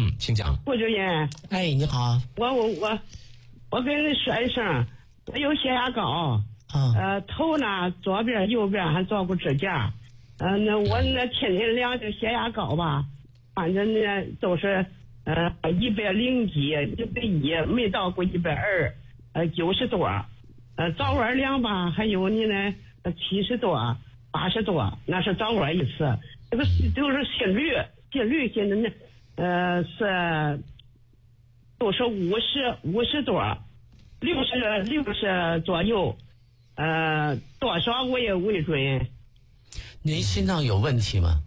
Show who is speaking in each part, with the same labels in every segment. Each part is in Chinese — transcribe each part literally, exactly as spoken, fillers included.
Speaker 1: 嗯，请讲。
Speaker 2: 顾主任，
Speaker 3: 哎，你好。
Speaker 2: 我我我我跟你说一声，我有血压高。
Speaker 3: 啊。
Speaker 2: 呃，头呢，左边、右边还照顾指甲。呃，那我那天天量这血压高吧，反正呢都是呃一百零几、一百一，没到过一百二，呃九十多。呃，早晚量吧，还有你呢，七十多、八十多，那是早晚一次。这个就是心率，心率现在呢，呃是都是五十五十多，六十六十左右，呃多少我也未准。
Speaker 3: 您心脏有问题吗？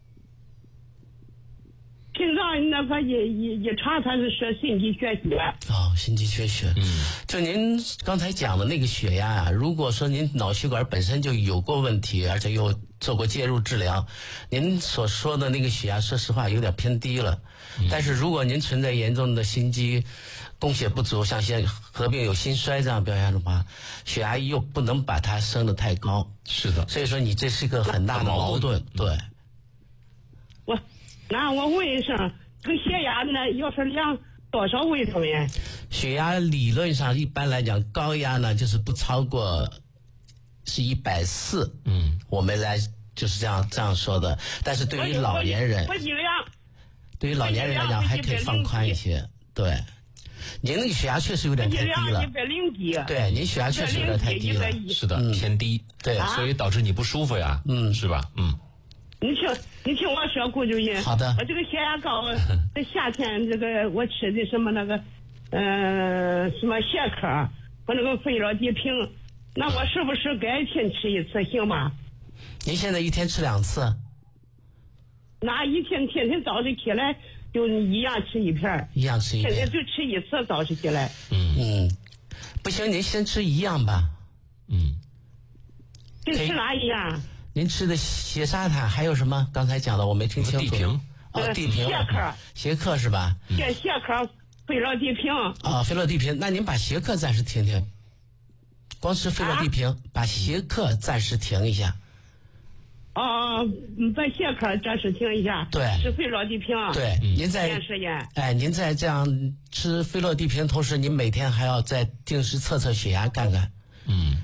Speaker 2: 心脏那个一一一查，他是说心肌缺血。
Speaker 3: 哦，心肌缺血。
Speaker 1: 嗯，
Speaker 3: 就您刚才讲的那个血压啊，如果说您脑血管本身就有过问题，而且又做过介入治疗，您所说的那个血压，说实话有点偏低了。嗯、但是如果您存在严重的心肌供血不足，像现合并有心衰这样表现的话，血压又不能把它升得太高。
Speaker 1: 是的，
Speaker 3: 所以说你这是一个很大的矛盾。对。
Speaker 2: 我。那我问一声，这个血压呢，要是量多少为什么呀？
Speaker 3: 血压理论上一般来讲，高压呢就是不超过是一百四，嗯，我们来就是这样这样说的。但是对于老年人，
Speaker 2: 我一量，
Speaker 3: 对于老年人来讲还可以放宽一些。对，您那个血压确实有点太低了，
Speaker 2: 一百零几。
Speaker 3: 对，您血压确实有点太低了，
Speaker 1: 是的，嗯、偏低。
Speaker 3: 对、
Speaker 1: 啊，所以导致你不舒服呀，嗯，是吧？嗯。
Speaker 2: 你听，你听我说，顾主任。
Speaker 3: 好的。
Speaker 2: 我这个血压高，这夏天这个我吃的什么那个，呃，什么血克，和那个费洛地平，那我是不是该天吃一次行吗？
Speaker 3: 您现在一天吃两次？
Speaker 2: 那一天天天早上起来就一样吃一片，
Speaker 3: 一样吃一片，
Speaker 2: 天天就吃一次早上起来。
Speaker 3: 嗯嗯，不行，您先吃一样吧。
Speaker 1: 嗯。
Speaker 2: 跟吃哪一样？
Speaker 3: 您吃的血砂坦还有什么？刚才讲的我没听清楚。
Speaker 1: 地平
Speaker 3: 哦，地平。
Speaker 2: 血克。
Speaker 3: 血克是吧？
Speaker 2: 血血克费洛地平。
Speaker 3: 啊，费洛地平，那您把血克暂时停停，光吃费洛地平，啊、把血克暂时停一下。
Speaker 2: 哦，把血克暂时停一下。
Speaker 3: 对。
Speaker 2: 吃费洛地平。
Speaker 3: 对，嗯、您在
Speaker 2: 实验。
Speaker 3: 哎，您在这样吃费洛地平同时，您每天还要再定时测测血压看看。
Speaker 1: 嗯。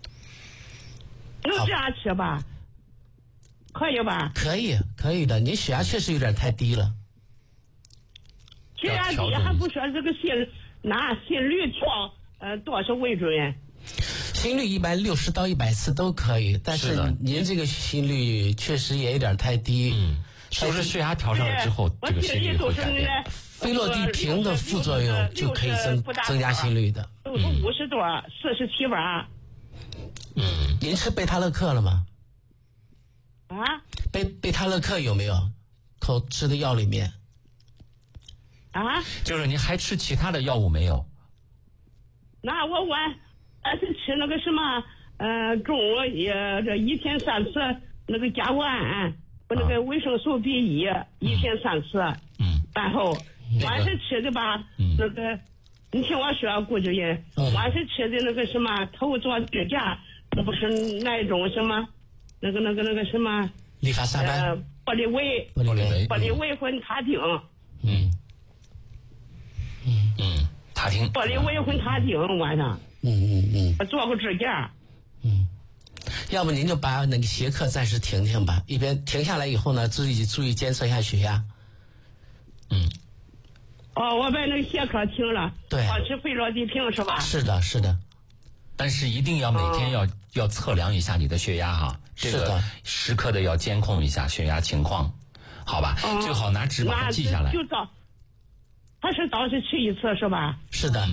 Speaker 2: 能这样吃吧？可以吧？
Speaker 3: 可以，可以的。您血压确实有点太低了。
Speaker 2: 血压低还不说这个心拿心率调呃多少为准？
Speaker 3: 心率一般六十到一百次都可以，但是您这个心率确实也有点太低。
Speaker 1: 嗯，是不是血压调上了之后，这个心率会改变？
Speaker 3: 费洛地平的副作用就可以增增加心率的。
Speaker 2: 都是五十多，四十七八。
Speaker 3: 嗯，您吃贝塔勒克了吗？
Speaker 2: 啊？
Speaker 3: 贝贝塔勒克有没有口吃的药里面？
Speaker 2: 啊？
Speaker 1: 就是您还吃其他的药物没有？
Speaker 2: 那我我还是吃那个什么呃中午也这一天三次那个甲钴胺和那个维生素 B 一、啊、一天三次。嗯。然后晚上吃的吧，嗯、那个你听我说，顾主任，嗯、晚上吃的那个什么头做指甲。那不是那一种什么，那个那个那个什么，
Speaker 3: 利法沙班，
Speaker 2: 呃，玻璃维，
Speaker 3: 玻璃维，
Speaker 2: 玻璃维混他汀，
Speaker 3: 嗯，
Speaker 1: 嗯嗯，他汀，
Speaker 2: 玻璃维混他汀晚上，
Speaker 3: 嗯嗯嗯，
Speaker 2: 我做过指甲，
Speaker 3: 嗯，要不您就把那个血克暂时停停吧，一边停下来以后呢，自己注意监测一下血压，嗯，
Speaker 2: 哦，我把那个血克停了，
Speaker 3: 对，
Speaker 2: 光吃费洛地平是吧？
Speaker 3: 是的，是的。
Speaker 1: 但是一定要每天要、哦、要测量一下你的血压哈，这个时刻的要监控一下血压情况，好吧？哦、最好拿纸把它记下来。
Speaker 2: 就早，还是早上吃一次是吧？
Speaker 3: 是的。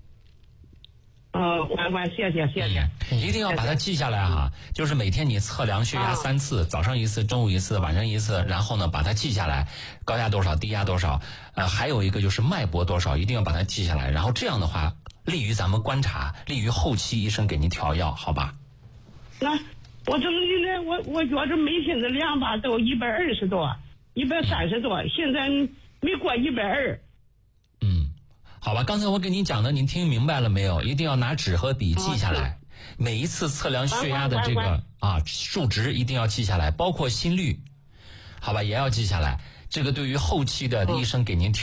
Speaker 2: 哦，关关，谢谢谢谢、
Speaker 1: 嗯，一定要把它记下来哈。就是每天你测量血压三次，哦、早上一次，中午一次，晚上一次，然后呢把它记下来，高压多少，低压多少，呃，还有一个就是脉搏多少，一定要把它记下来。然后这样的话。利于咱们观察，利于后期医生给您调药，好吧？
Speaker 2: 那我这个现在我我觉着每天的量吧都一百二十多，一百三十多，现在没过一百二。
Speaker 1: 嗯，好吧，刚才我跟您讲的，您听明白了没有？一定要拿纸和笔记下来，哦、每一次测量血压的这个啊数值一定要记下来，包括心率，好吧，也要记下来。这个对于后期的医生给您调。